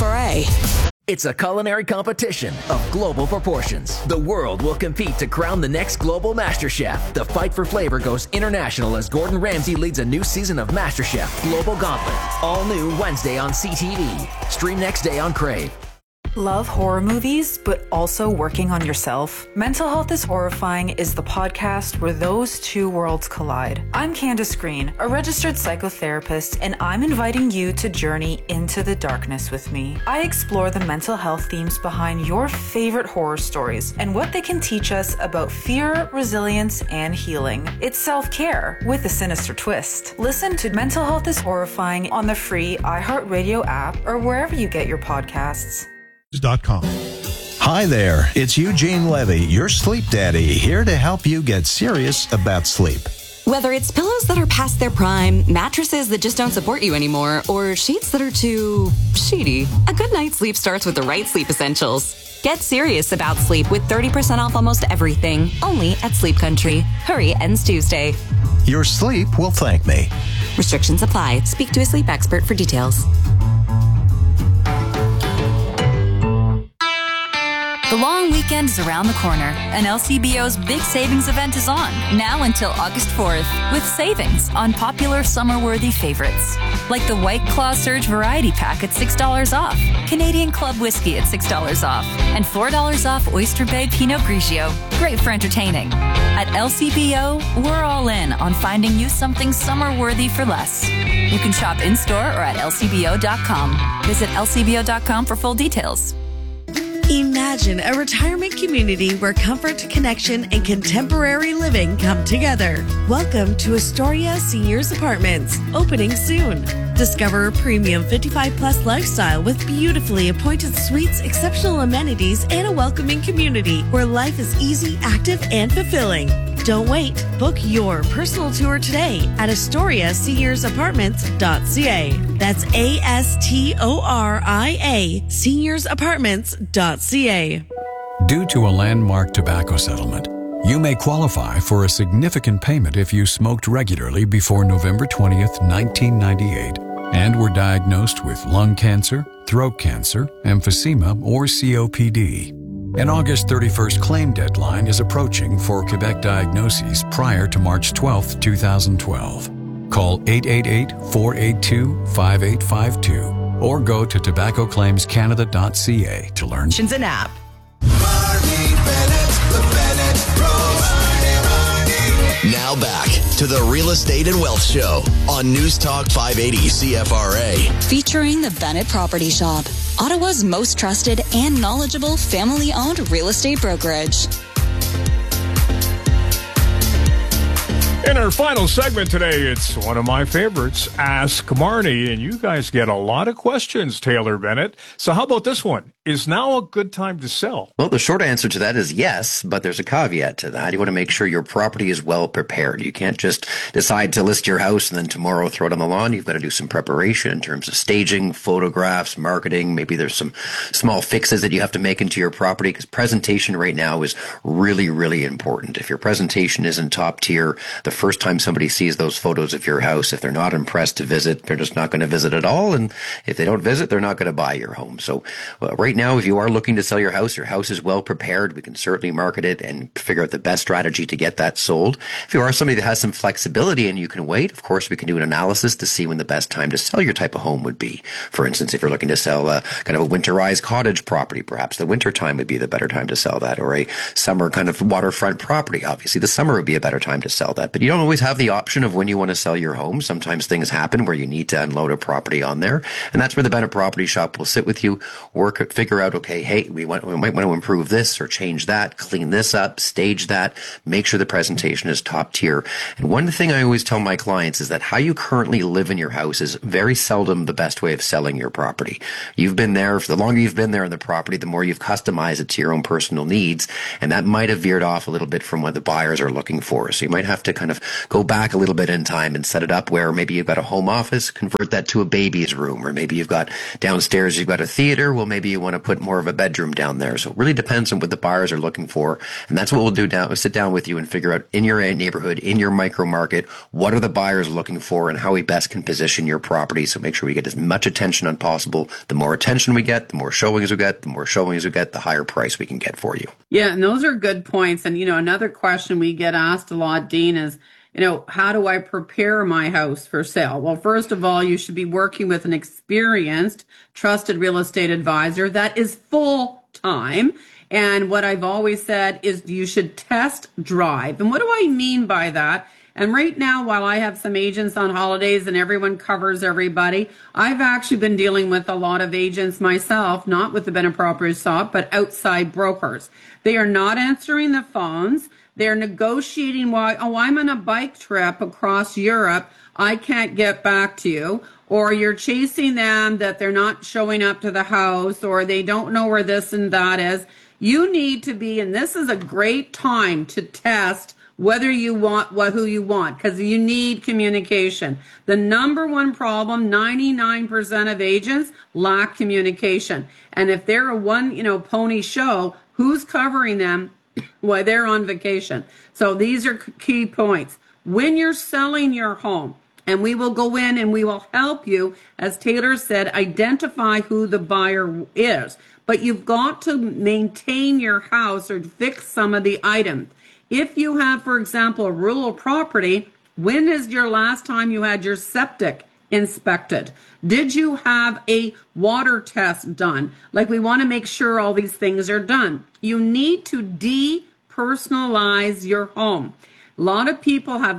CFRA.
It's a culinary competition of global proportions. The world will compete to crown the next global Master Chef. The fight for flavor goes international as Gordon Ramsay leads a new season of Master Chef Global Gauntlet. All new Wednesday on CTV. Stream next day on Crave.
Love horror movies, but also working on yourself? Mental Health is Horrifying is the podcast where those two worlds collide. I'm Candace Green, a registered psychotherapist, and I'm inviting you to journey into the darkness with me. I explore the mental health themes behind your favorite horror stories and what they can teach us about fear, resilience, and healing. It's self-care with a sinister twist. Listen to Mental Health is Horrifying on the free iHeartRadio app or wherever you get your podcasts.
Hi there, it's Eugene Levy, your sleep daddy, here to help you get serious about sleep.
Whether it's pillows that are past their prime, mattresses that just don't support you anymore, or sheets that are too sheety, a good night's sleep starts with the right sleep essentials. Get serious about sleep with 30% off almost everything, only at Sleep Country. Hurry, ends Tuesday.
Your sleep will thank me.
Restrictions apply. Speak to a sleep expert for details.
The long weekend is around the corner, and LCBO's big savings event is on, now until August 4th, with savings on popular summer-worthy favorites, like the White Claw Surge Variety Pack at $6 off, Canadian Club Whiskey at $6 off, and $4 off Oyster Bay Pinot Grigio. Great for entertaining. At LCBO, we're all in on finding you something summer-worthy for less. You can shop in-store or at lcbo.com. Visit lcbo.com for full details.
Imagine a retirement community where comfort, connection, and contemporary living come together. Welcome to Astoria Seniors Apartments, opening soon. Discover a premium 55-plus lifestyle with beautifully appointed suites, exceptional amenities, and a welcoming community where life is easy, active, and fulfilling. Don't wait. Book your personal tour today at AstoriaSeniorsApartments.ca. That's ASTORIA SeniorsApartments.ca.
Due to a landmark tobacco settlement, you may qualify for a significant payment if you smoked regularly before November 20th, 1998, and were diagnosed with lung cancer, throat cancer, emphysema, or COPD. An August 31st claim deadline is approaching for Quebec diagnoses prior to March 12, 2012. Call 888-482-5852 or go to tobaccoclaimscanada.ca to learn.
An app.
Now back to the Real Estate and Wealth Show on News Talk 580 CFRA.
Featuring the Bennett Property Shop, Ottawa's most trusted and knowledgeable family-owned real estate brokerage.
In our final segment today, it's one of my favorites, Ask Marnie, and you guys get a lot of questions, Taylor Bennett. So how about this one? Is now a good time to sell?
Well, the short answer to that is yes, but there's a caveat to that. You want to make sure your property is well prepared. You can't just decide to list your house and then tomorrow throw it on the lawn. You've got to do some preparation in terms of staging, photographs, marketing. Maybe there's some small fixes that you have to make into your property, because presentation right now is really, really important. If your presentation isn't top tier, the first time somebody sees those photos of your house, if they're not impressed to visit, they're just not going to visit at all. And if they don't visit, they're not going to buy your home. So right now, if you are looking to sell your house is well prepared, we can certainly market it and figure out the best strategy to get that sold. If you are somebody that has some flexibility and you can wait, of course, we can do an analysis to see when the best time to sell your type of home would be. For instance, if you're looking to sell a kind of a winterized cottage property, perhaps the winter time would be the better time to sell that, or a summer kind of waterfront property. Obviously, the summer would be a better time to sell that. But you don't always have the option of when you want to sell your home. Sometimes things happen where you need to unload a property on there. And that's where the Bennett Property Shop will sit with you, figure out, okay, hey, we might want to improve this or change that, clean this up, stage that, make sure the presentation is top tier. And one thing I always tell my clients is that how you currently live in your house is very seldom the best way of selling your property. You've been there, the longer you've been there in the property, the more you've customized it to your own personal needs. And that might have veered off a little bit from what the buyers are looking for. So you might have to kind of go back a little bit in time and set it up where maybe you've got a home office, convert that to a baby's room, or maybe you've got downstairs, you've got a theater. Well, maybe you want to put more of a bedroom down there. So it really depends on what the buyers are looking for. And that's what we'll do now, sit down with you and figure out in your neighborhood, in your micro market, what are the buyers looking for and how we best can position your property. So make sure we get as much attention as possible. The more attention we get, the more showings we get, the higher price we can get for you.
Yeah, and those are good points. And, another question we get asked a lot, Dean, is, how do I prepare my house for sale? Well, first of all, you should be working with an experienced, trusted real estate advisor that is full time. And what I've always said is you should test drive. And what do I mean by that? And right now, while I have some agents on holidays and everyone covers everybody, I've actually been dealing with a lot of agents myself, not with the Bennett Property Shop, but outside brokers. They are not answering the phones. They're negotiating I'm on a bike trip across Europe. I can't get back to you. Or you're chasing them that they're not showing up to the house, or they don't know where this and that is. You need to be, and this is a great time to test whether you want who you want, because you need communication. The number one problem, 99% of agents lack communication. And if they're a pony show, who's covering them? Well, they're on vacation. So these are key points. When you're selling your home, and we will go in and we will help you, as Taylor said, identify who the buyer is. But you've got to maintain your house or fix some of the items. If you have, for example, a rural property, when is your last time you had your septic inspected? Did you have a water test done? Like, we want to make sure all these things are done. You need to depersonalize your home. A lot of people have,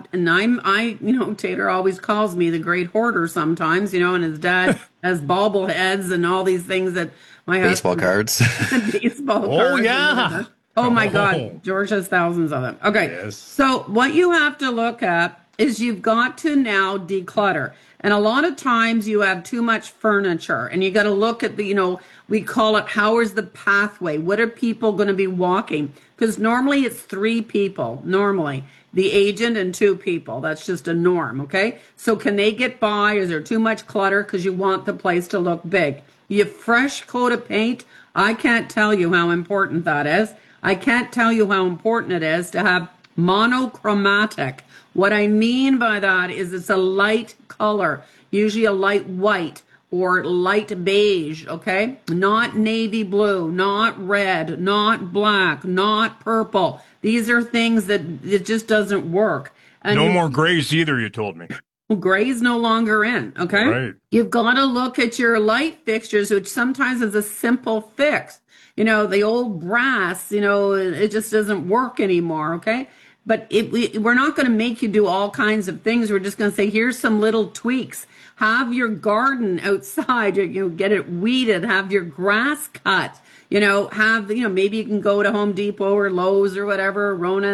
and Taylor always calls me the great hoarder sometimes, and his dad has bobbleheads and all these things that my
baseball cards.
Baseball cards. Oh, yeah. Oh, my God. George has thousands of them. Okay. Yes. So what you have to look at is you've got to now declutter. And a lot of times you have too much furniture, and you got to look at we call it, how is the pathway? What are people going to be walking? Because normally it's 3 people, the agent and 2 people. That's just a norm, okay? So can they get by? Is there too much clutter? Because you want the place to look big. You have fresh coat of paint. I can't tell you how important that is. I can't tell you how important it is to have monochromatic. What I mean by that is it's a light color, usually a light white or light beige, okay? Not navy blue, not red, not black, not purple. These are things that it just doesn't work. And
no more grays either, you told me.
Well, gray's no longer in, okay?
Right.
You've got to look at your light fixtures, which sometimes is a simple fix. The old brass, it just doesn't work anymore, okay? But we're not going to make you do all kinds of things. We're just going to say, here's some little tweaks. Have your garden outside, get it weeded, have your grass cut, maybe you can go to Home Depot or Lowe's or whatever, Rona's,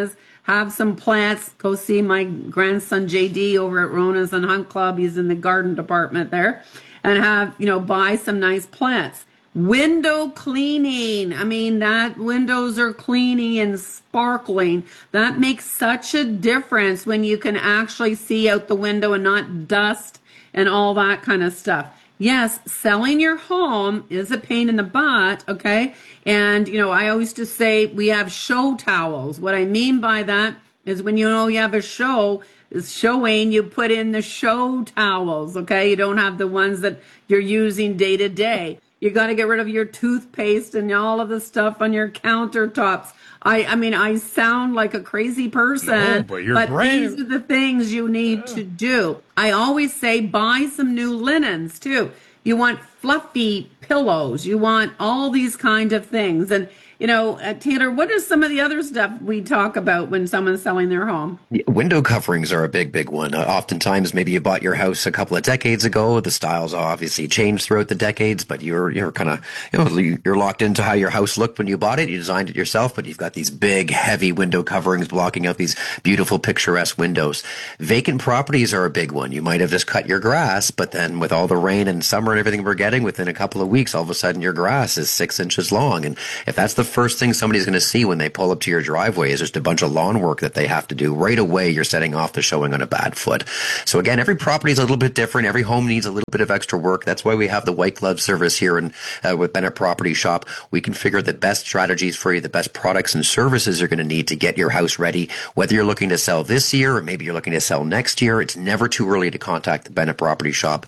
have some plants. Go see my grandson JD over at Rona's and Hunt Club. He's in the garden department there. And have, buy some nice plants. Window cleaning. I mean, that windows are cleaning and sparkling. That makes such a difference when you can actually see out the window and not dust and all that kind of stuff. Yes, selling your home is a pain in the butt, okay? And, I always just say we have show towels. What I mean by that is when you have a show, is showing, you put in the show towels, okay? You don't have the ones that you're using day to day. You got to get rid of your toothpaste and all of the stuff on your countertops. I mean, I sound like a crazy person, but these are the things you need to do. I always say buy some new linens too. You want fluffy pillows. You want all these kind of things. And, Taylor, what is some of the other stuff we talk about when someone's selling their home?
Window coverings are a big one. Oftentimes, maybe you bought your house a couple of decades ago. The styles obviously changed throughout the decades, but you're kind of, you're locked into how your house looked when you bought it. You designed it yourself, but you've got these big, heavy window coverings blocking out these beautiful, picturesque windows. Vacant properties are a big one. You might have just cut your grass, but then with all the rain and summer and everything we're getting, within a couple of weeks, all of a sudden your grass is 6 inches long. And if that's the first thing somebody's going to see when they pull up to your driveway is just a bunch of lawn work that they have to do, right away you're setting off the showing on a bad foot. So again, every property is a little bit different. Every home needs a little bit of extra work. That's why we have the white glove service here with Bennett Property Shop. We can figure the best strategies for you, the best products and services you're going to need to get your house ready. Whether you're looking to sell this year or maybe you're looking to sell next year, it's never too early to contact the Bennett Property Shop,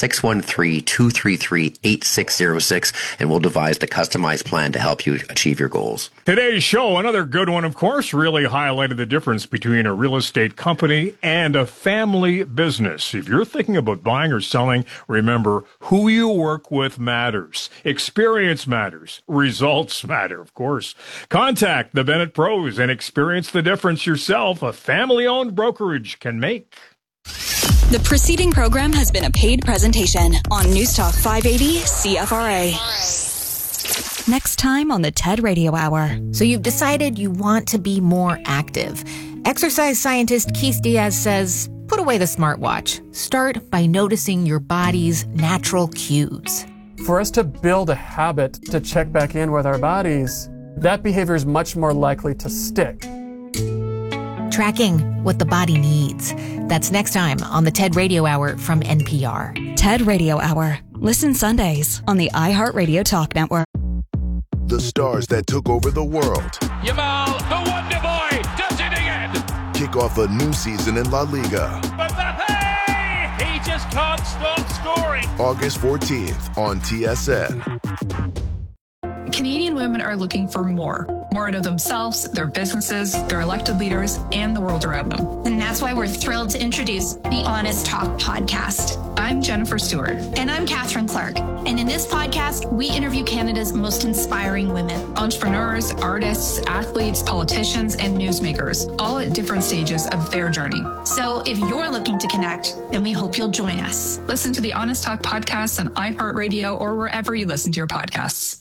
613-233-8606, and we'll devise the customized plan to help you achieve your goals.
Today's show, another good one, of course, really highlighted the difference between a real estate company and a family business. If you're thinking about buying or selling, remember, who you work with matters. Experience matters. Results matter, of course. Contact the Bennett Pros and experience the difference yourself a family-owned brokerage can make.
The preceding program has been a paid presentation on News Talk 580 CFRA. Next time on the TED Radio Hour.
So you've decided you want to be more active. Exercise scientist Keith Diaz says, put away the smartwatch. Start by noticing your body's natural cues.
For us to build a habit to check back in with our bodies, that behavior is much more likely to stick.
Tracking what the body needs. That's next time on the TED Radio Hour from NPR.
TED Radio Hour. Listen Sundays on the iHeartRadio Talk Network.
The stars that took over the world.
Yamal, the Wonder Boy, does it again.
Kick off a new season in La Liga.
Mbappe, he just can't stop scoring.
August 14th on TSN.
Canadian women are looking for more out of themselves, their businesses, their elected leaders, and the world around them.
And that's why we're thrilled to introduce the Honest Talk podcast.
I'm Jennifer Stewart.
And I'm Catherine Clark. And in this podcast, we interview Canada's most inspiring women.
Entrepreneurs, artists, athletes, politicians, and newsmakers, all at different stages of their journey.
So if you're looking to connect, then we hope you'll join us.
Listen to the Honest Talk podcast on iHeartRadio or wherever you listen to your podcasts.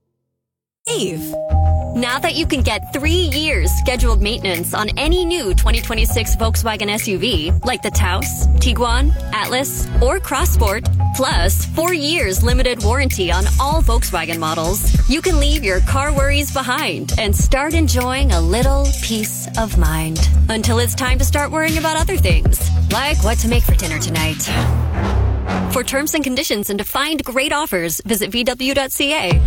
Eve. Now that you can get 3 years scheduled maintenance on any new 2026 Volkswagen SUV, like the Taos, Tiguan, Atlas, or Crossport, plus 4 years limited warranty on all Volkswagen models, you can leave your car worries behind and start enjoying a little peace of mind. Until it's time to start worrying about other things, like what to make for dinner tonight. For terms and conditions and to find great offers, visit VW.ca.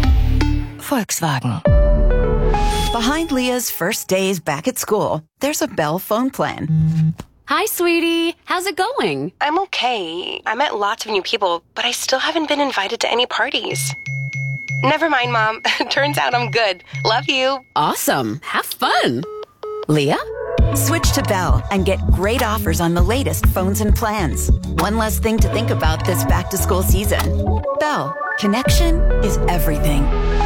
Volkswagen. Behind Leah's first days back at school, there's a Bell phone plan.
Hi, sweetie. How's it going?
I'm okay. I met lots of new people, but I still haven't been invited to any parties. Never mind, Mom. Turns out I'm good. Love you.
Awesome. Have fun. Leah?
Switch to Bell and get great offers on the latest phones and plans. One less thing to think about this back-to-school season. Bell. Connection is everything.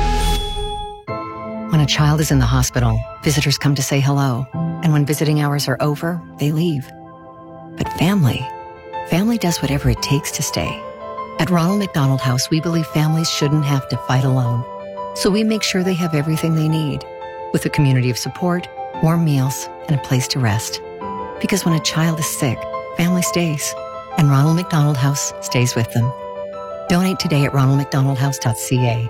When a child is in the hospital, visitors come to say hello. And when visiting hours are over, they leave. But family does whatever it takes to stay. At Ronald McDonald House, we believe families shouldn't have to fight alone. So we make sure they have everything they need. With a community of support, warm meals, and a place to rest. Because when a child is sick, family stays, and Ronald McDonald House stays with them. Donate today at ronaldmcdonaldhouse.ca.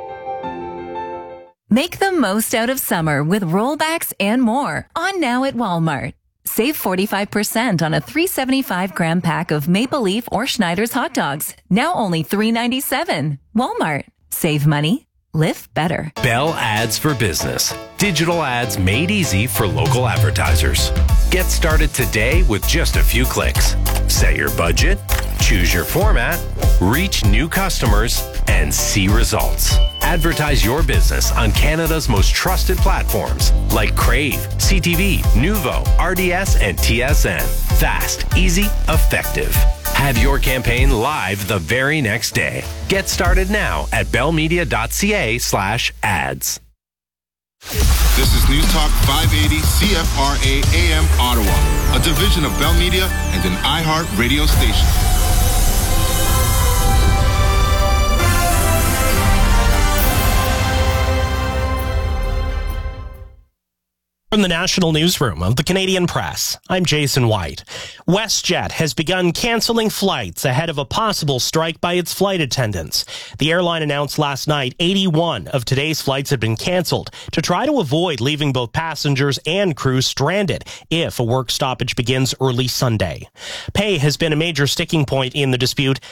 Make the most out of summer with rollbacks and more on now at Walmart. Save 45% on a 375-gram pack of Maple Leaf or Schneider's hot dogs. Now only $3.97. Walmart. Save money. Live better.
Bell Ads for Business. Digital ads made easy for local advertisers. Get started today with just a few clicks. Set your budget, choose your format, reach new customers, and see results. Advertise your business on Canada's most trusted platforms like Crave, CTV, Nuvo, RDS, and TSN. Fast, easy, effective. Have your campaign live the very next day. Get started now at bellmedia.ca/ads.
This is News Talk 580 CFRA AM Ottawa, a division of Bell Media and an iHeart radio station.
From the National Newsroom of the Canadian Press, I'm Jason White. WestJet has begun canceling flights ahead of a possible strike by its flight attendants. The airline announced last night 81 of today's flights had been canceled to try to avoid leaving both passengers and crew stranded if a work stoppage begins early Sunday. Pay has been a major sticking point in the dispute